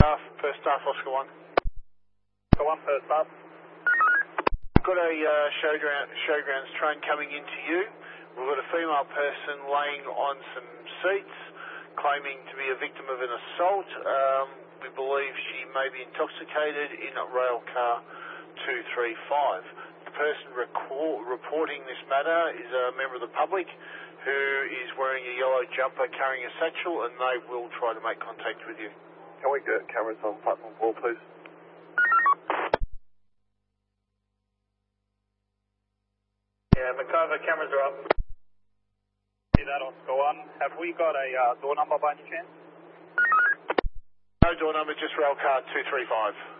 First staff, Oscar 1. Oscar 1, first staff. Got a showgrounds train coming into you. We've got a female person laying on some seats, claiming to be a victim of an assault. We believe she may be intoxicated in rail car 235. The person reporting this matter is a member of the public who is wearing a yellow jumper, carrying a satchel, and they will try to make contact with you. Can we get cameras on platform 4, please? Yeah, Makova, cameras are up. See that, Oscar 1. Have we got a door number by any chance? No door number, just rail car 235.